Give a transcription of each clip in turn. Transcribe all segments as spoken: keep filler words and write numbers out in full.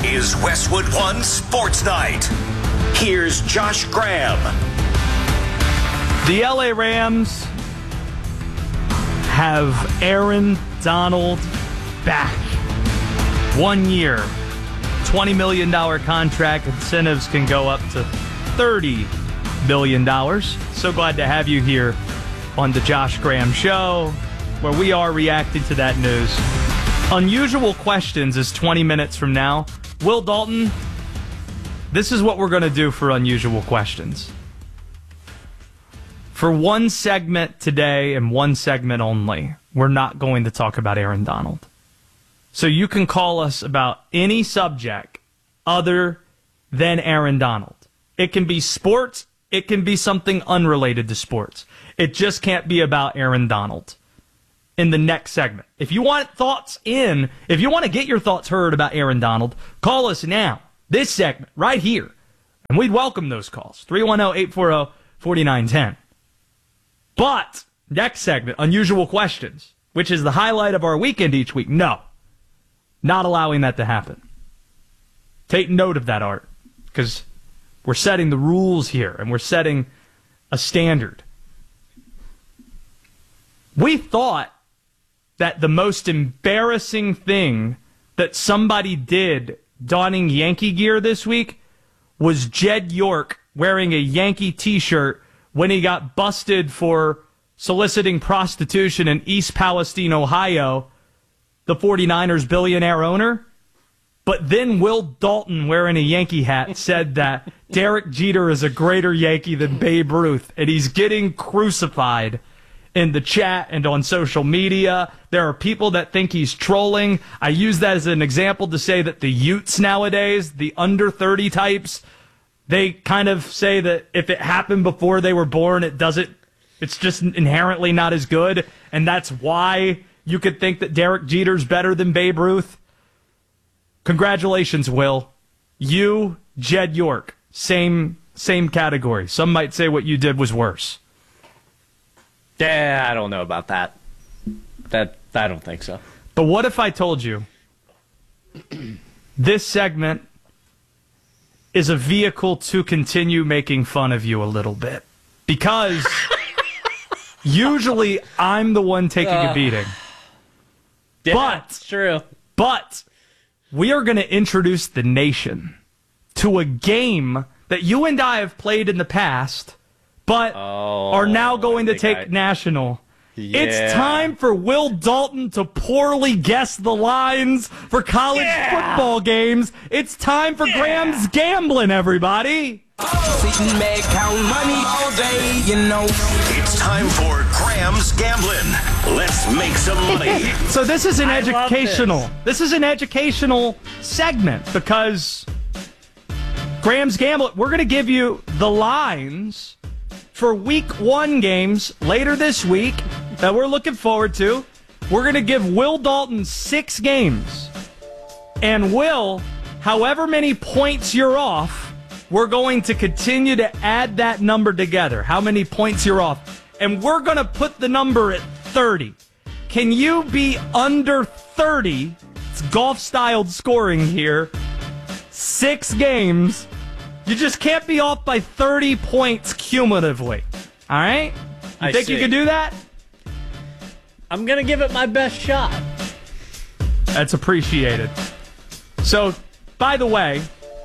is Westwood One Sports Night. Here's Josh Graham. The L A Rams have Aaron Donald back. One year, twenty million dollars contract. Incentives can go up to thirty million dollars. So glad to have you here on the Josh Graham Show, where we are reacting to that news. Unusual Questions is twenty minutes from now. Will Dalton, this is what we're going to do for Unusual Questions. For one segment today and one segment only, we're not going to talk about Aaron Donald. So you can call us about any subject other than Aaron Donald. It can be sports. It can be something unrelated to sports. It just can't be about Aaron Donald in the next segment. If you want thoughts in, if you want to get your thoughts heard about Aaron Donald, call us now, this segment, right here. And we'd welcome those calls. three one zero, eight four zero, four nine one zero. But, next segment, Unusual Questions, which is the highlight of our weekend each week. No, not allowing that to happen. Take note of that, Art, because we're setting the rules here, and we're setting a standard. We thought that the most embarrassing thing that somebody did donning Yankee gear this week was Jed York wearing a Yankee t-shirt when he got busted for soliciting prostitution in East Palestine, Ohio, the 49ers billionaire owner. But then Will Dalton, wearing a Yankee hat, said that Derek Jeter is a greater Yankee than Babe Ruth, and he's getting crucified in the chat and on social media. There are people that think he's trolling. I use that as an example to say that the Utes nowadays, the under thirty types, they kind of say that if it happened before they were born, it doesn't, it's just inherently not as good, and that's why you could think that Derek Jeter's better than Babe Ruth. Congratulations, Will. You, Jed York, same same category. Some might say what you did was worse. Yeah, I don't know about that. That I don't think so. But what if I told you this segment is a vehicle to continue making fun of you a little bit? Because usually I'm the one taking uh, a beating. Yeah, but, it's true. But we are going to introduce the nation to a game that you and I have played in the past, but oh, are now going to take I... national. Yeah. It's time for Will Dalton to poorly guess the lines for college yeah. football games. It's time for yeah. Graham's Gambling, everybody. Sitting back, count money all day, you know. It's time for Graham's Gambling. Let's make some money. So this is an I educational. This. this is an educational segment because Graham's Gambling, we're going to give you the lines for week one games later this week that we're looking forward to. We're going to give Will Dalton six games. And Will, however many points you're off, we're going to continue to add that number together. How many points you're off. And we're going to put the number at thirty. Can you be under thirty? It's golf-styled scoring here. Six games. You just can't be off by thirty points cumulatively. All right? You I think see. you can do that? I'm going to give it my best shot. That's appreciated. So, by the way,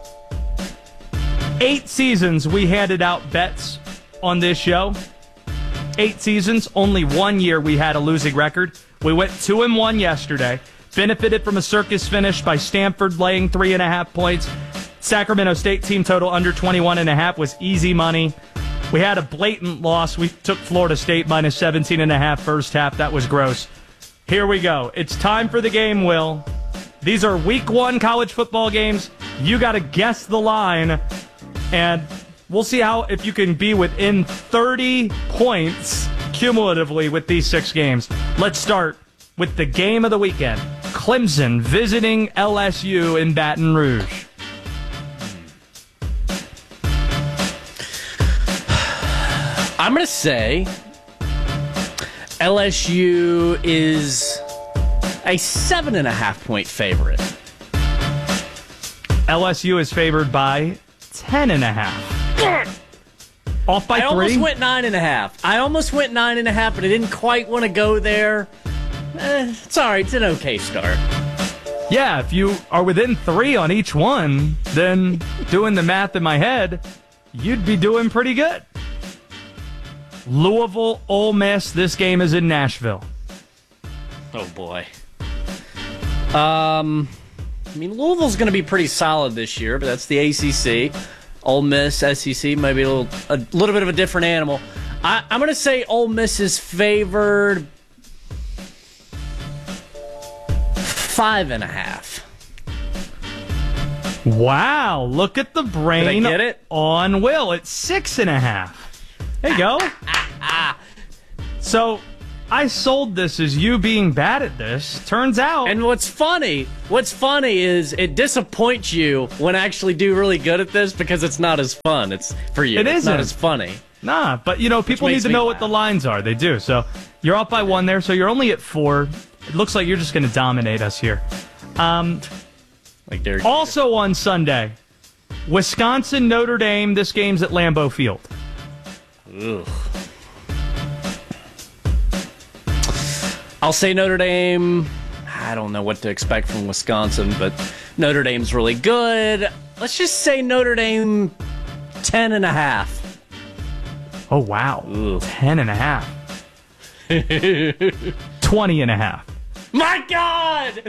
eight seasons we handed out bets on this show. Eight seasons, only one year we had a losing record. We went two and one yesterday. Benefited from a circus finish by Stanford laying three and a half points. Sacramento State team total under twenty-one and a half was easy money. We had a blatant loss. We took Florida State minus seventeen and a half first half. That was gross. Here we go. It's time for the game, Will. These are week one college football games. You got to guess the line. And we'll see how if you can be within thirty points cumulatively with these six games. Let's start with the game of the weekend. Clemson visiting L S U in Baton Rouge. I'm going to say L S U is a seven and a half point favorite. L S U is favored by ten and a half. Off by I three? almost went nine and a half. I almost went nine and a half, but I didn't quite want to go there. Eh, it's all right. It's an okay start. Yeah, if you are within three on each one, then doing the math in my head, you'd be doing pretty good. Louisville, Ole Miss. This game is in Nashville. Oh, boy. Um, I mean, Louisville's going to be pretty solid this year, but that's the A C C. Ole Miss, S E C, maybe a little a little bit of a different animal. I, I'm going to say Ole Miss is favored five and a half. Wow, look at the brain Did I get it? on Will. It's six and a half. There you go. So I sold this as you being bad at this. Turns out. And what's funny, what's funny is it disappoints you when I actually do really good at this because it's not as fun. It's for you. It it's isn't. not as funny. Nah, but you know, people need makes to me know laugh. what the lines are. They do. So you're up by one there, so you're only at four. It looks like you're just going to dominate us here. Um, Like Derek. also on Sunday, Wisconsin, Notre Dame. This game's at Lambeau Field. Ugh. I'll say Notre Dame. I don't know what to expect from Wisconsin, but Notre Dame's really good. Let's just say Notre Dame ten and a half. Oh, wow. Ugh. Ten and a half. Twenty and a half. My God!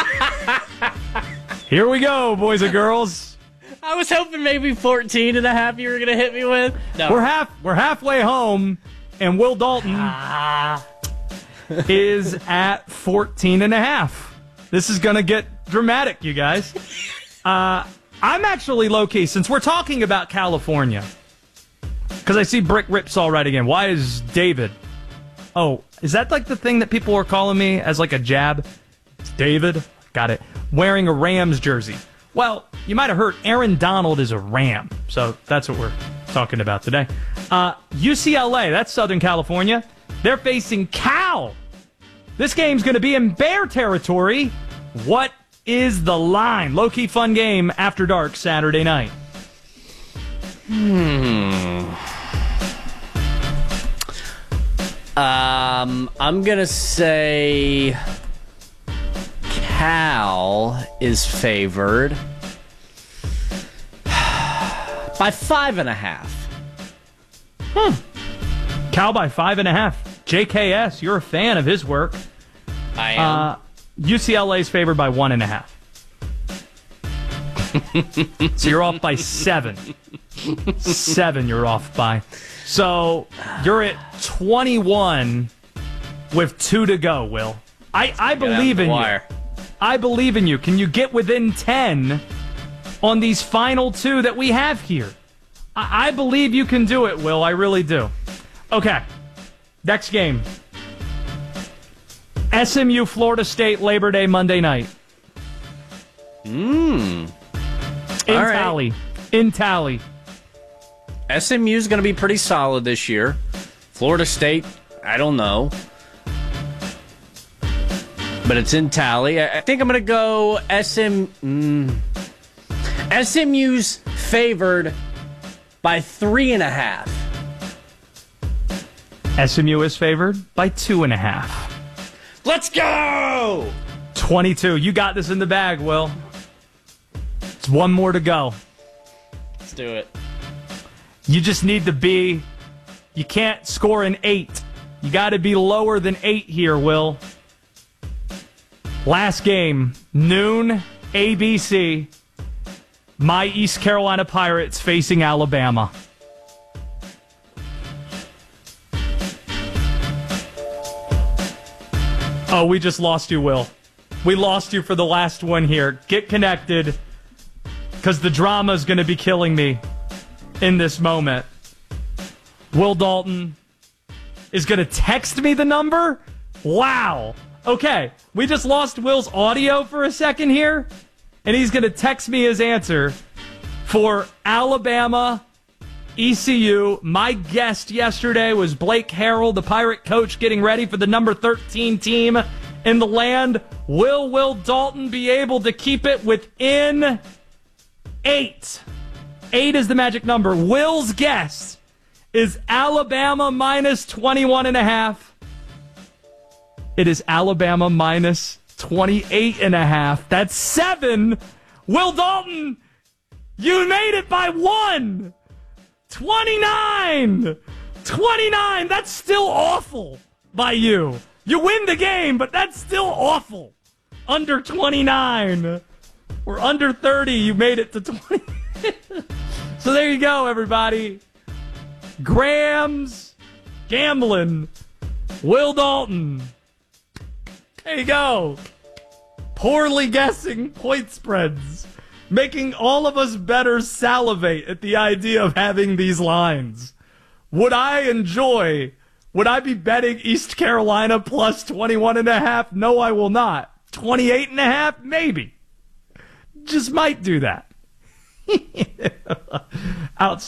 Here we go, boys and girls. I was hoping maybe fourteen and a half you were going to hit me with. No. We're half we're halfway home, and Will Dalton Ah. is at fourteen and a half. This is going to get dramatic, you guys. Uh, I'm actually low-key, since we're talking about California, because I see Brick Ripsaw right again. Why is David? Oh, is that like the thing that people are calling me as like a jab? It's David. Got it. Wearing a Rams jersey. Well, you might have heard Aaron Donald is a Ram, so that's what we're talking about today. Uh, U C L A, that's Southern California. They're facing Cal. This game's going to be in Bear territory. What is the line? Low-key fun game after dark Saturday night. Hmm. Um, I'm going to say Cal is favored by five and a half. Hmm. Cal by five and a half. J K S, you're a fan of his work. I am. Uh, U C L A's favored by one and a half. So you're off by seven. Seven you're off by. So you're at twenty-one with two to go, Will. I, I believe in you. I believe in you. Can you get within ten on these final two that we have here? I, I believe you can do it, Will. I really do. Okay. Next game. S M U, Florida State, Labor Day, Monday night. Mmm. In All right. tally. In tally. S M U is going to be pretty solid this year. Florida State, I don't know. But it's in tally. I I think I'm going to go S M. Mm, S M U's favored by three and a half. S M U is favored by two and a half. Let's go! twenty-two. You got this in the bag, Will. It's one more to go. Let's do it. You just need to be... You can't score an eight. You got to be lower than eight here, Will. Last game, noon, A B C. My East Carolina Pirates facing Alabama. Oh, we just lost you, Will. We lost you for the last one here. Get connected, because the drama is going to be killing me in this moment. Will Dalton is going to text me the number? Wow. Okay, we just lost Will's audio for a second here, and he's going to text me his answer for Alabama, E C U. My guest yesterday was Blake Harrell, the Pirate coach, getting ready for the number thirteen team in the land. Will Will Dalton be able to keep it within Eight. Eight is the magic number. Will's guess is Alabama minus twenty-one and a half. It is Alabama minus twenty-eight and a half. That's seven. Will Dalton, you made it by one. twenty-nine. twenty-nine. That's still awful by you. You win the game, but that's still awful. Under twenty-nine. Or under thirty, you made it to twenty. So there you go, everybody. Grams gambling. Will Dalton. There you go. Poorly guessing point spreads. Making all of us better salivate at the idea of having these lines. Would I enjoy, would I be betting East Carolina plus twenty-one and a half? No, I will not. twenty-eight and a half? Maybe. Just might do that. Outstanding.